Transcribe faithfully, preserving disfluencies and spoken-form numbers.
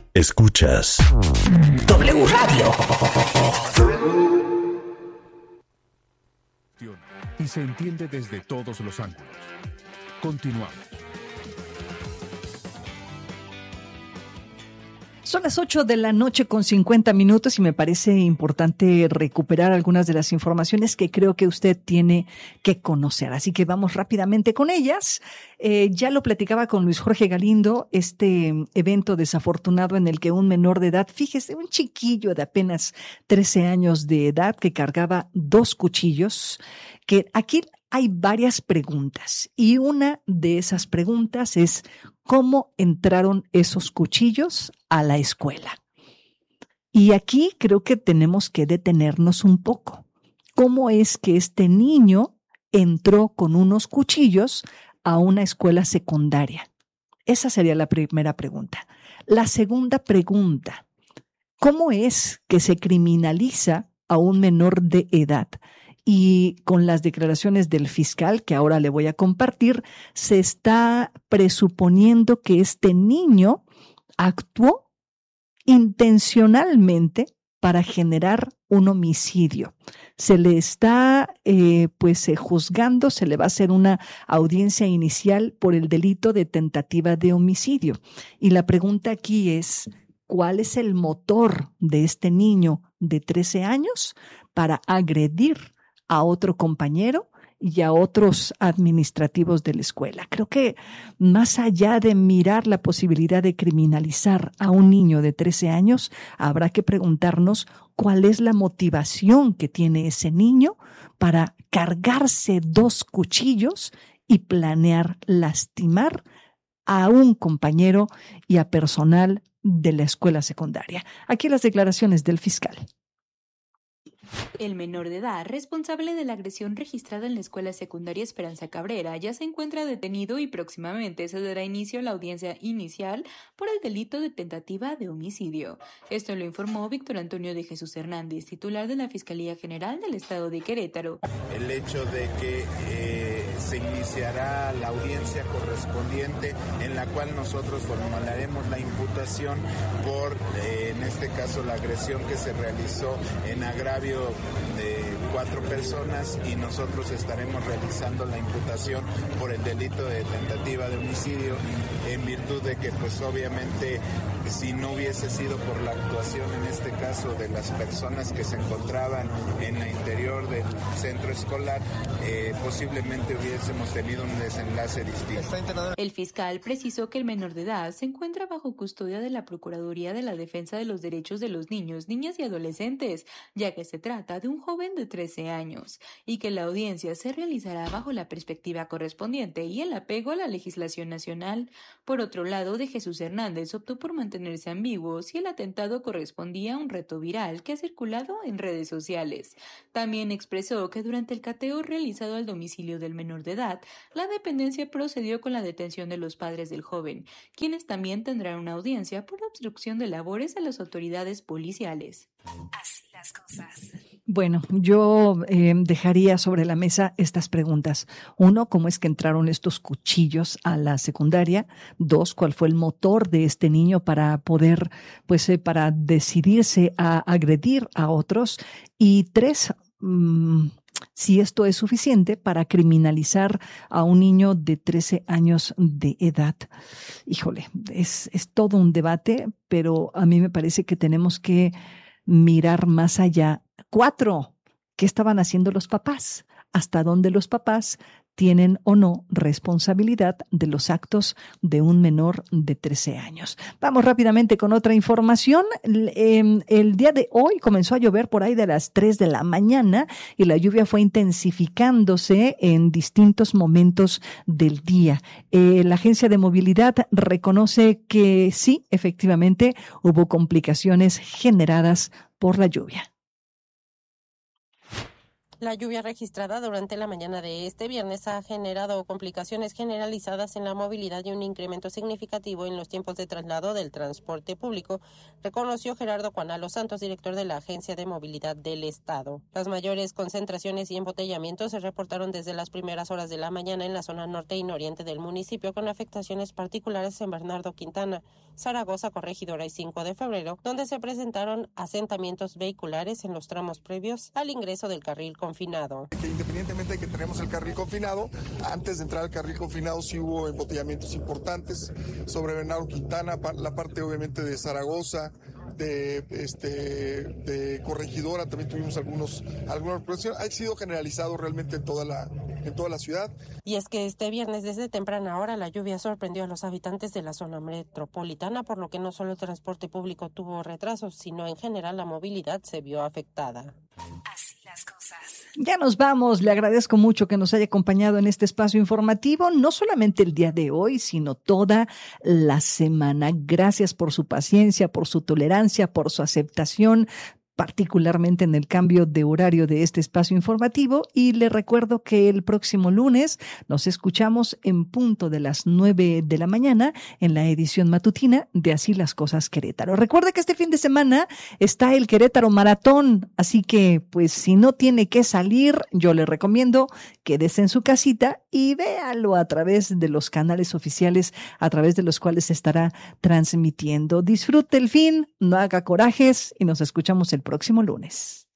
Escuchas W Radio. Y se entiende desde todos los ángulos. Continuamos. Son las ocho de la noche con cincuenta minutos y me parece importante recuperar algunas de las informaciones que creo que usted tiene que conocer. Así que vamos rápidamente con ellas. Eh, ya lo platicaba con Luis Jorge Galindo, este evento desafortunado en el que un menor de edad, fíjese, un chiquillo de apenas trece años de edad que cargaba dos cuchillos, que aquí hay varias preguntas y una de esas preguntas es ¿cómo entraron esos cuchillos a la escuela? Y aquí creo que tenemos que detenernos un poco. ¿Cómo es que este niño entró con unos cuchillos a una escuela secundaria? Esa sería la primera pregunta. La segunda pregunta, ¿cómo es que se criminaliza a un menor de edad? Y con las declaraciones del fiscal, que ahora le voy a compartir, se está presuponiendo que este niño actuó intencionalmente para generar un homicidio. Se le está eh, pues eh, juzgando, se le va a hacer una audiencia inicial por el delito de tentativa de homicidio. Y la pregunta aquí es, ¿cuál es el motor de este niño de trece años para agredir a otro compañero y a otros administrativos de la escuela? Creo que más allá de mirar la posibilidad de criminalizar a un niño de trece años, habrá que preguntarnos cuál es la motivación que tiene ese niño para cargarse dos cuchillos y planear lastimar a un compañero y a personal de la escuela secundaria. Aquí las declaraciones del fiscal. El menor de edad responsable de la agresión registrada en la escuela secundaria Esperanza Cabrera ya se encuentra detenido y próximamente se dará inicio a la audiencia inicial por el delito de tentativa de homicidio. Esto lo informó Víctor Antonio de Jesús Hernández, titular de la Fiscalía General del Estado de Querétaro. El hecho de que eh, se iniciará la audiencia correspondiente en la cual nosotros formularemos la imputación por, eh, en este caso, la agresión que se realizó en agravio de cuatro personas y nosotros estaremos realizando la imputación por el delito de tentativa de homicidio en virtud de que pues obviamente si no hubiese sido por la actuación en este caso de las personas que se encontraban en el interior del centro escolar, eh, posiblemente hubiésemos tenido un desenlace distinto. El fiscal precisó que el menor de edad se encuentra bajo custodia de la Procuraduría de la Defensa de los Derechos de los Niños, Niñas y Adolescentes, ya que se trata de un joven de trece años, y que la audiencia se realizará bajo la perspectiva correspondiente y el apego a la legislación nacional. Por otro lado, de Jesús Hernández optó por mantenerse ambiguo si el atentado correspondía a un reto viral que ha circulado en redes sociales. También expresó que durante el cateo realizado al domicilio del menor de edad, la dependencia procedió con la detención de los padres del joven, quienes también tendrán una audiencia por obstrucción de labores a las autoridades policiales. Así las cosas. Bueno, yo eh, dejaría sobre la mesa estas preguntas. Uno, ¿cómo es que entraron estos cuchillos a la secundaria? Dos, ¿cuál fue el motor de este niño para poder, pues, eh, para decidirse a agredir a otros? Y tres, mmm, si esto es suficiente para criminalizar a un niño de trece años de edad. Híjole, es, es todo un debate, pero a mí me parece que tenemos que mirar más allá. Cuatro, ¿qué estaban haciendo los papás? ¿Hasta dónde los papás tienen o no responsabilidad de los actos de un menor de trece años? Vamos rápidamente con otra información. El, eh, el día de hoy comenzó a llover por ahí de las tres de la mañana y la lluvia fue intensificándose en distintos momentos del día. Eh, la Agencia de Movilidad reconoce que sí, efectivamente, hubo complicaciones generadas por la lluvia. La lluvia registrada durante la mañana de este viernes ha generado complicaciones generalizadas en la movilidad y un incremento significativo en los tiempos de traslado del transporte público, reconoció Gerardo Cuanalo Santos, director de la Agencia de Movilidad del Estado. Las mayores concentraciones y embotellamientos se reportaron desde las primeras horas de la mañana en la zona norte y nororiente del municipio, con afectaciones particulares en Bernardo Quintana, Zaragoza, Corregidora y cinco de febrero, donde se presentaron asentamientos vehiculares en los tramos previos al ingreso del carril confinado. Que independientemente de que tenemos el carril confinado, antes de entrar al carril confinado sí hubo embotellamientos importantes sobre Bernardo Quintana, la parte obviamente de Zaragoza, de este de Corregidora también tuvimos algunos algunas ha sido generalizado realmente en toda la en toda la ciudad. Y es que este viernes desde temprana hora la lluvia sorprendió a los habitantes de la zona metropolitana, por lo que no solo el transporte público tuvo retrasos, sino en general la movilidad se vio afectada. Así las cosas. Ya nos vamos. Le agradezco mucho que nos haya acompañado en este espacio informativo, no solamente el día de hoy, sino toda la semana. Gracias por su paciencia, por su tolerancia, por su aceptación, particularmente en el cambio de horario de este espacio informativo, y le recuerdo que el próximo lunes nos escuchamos en punto de las nueve de la mañana en la edición matutina de Así las Cosas Querétaro. Recuerde que este fin de semana está el Querétaro Maratón, así que pues si no tiene que salir, yo le recomiendo quédese en su casita y véalo a través de los canales oficiales a través de los cuales se estará transmitiendo. Disfrute el fin, no haga corajes y nos escuchamos el próximo lunes.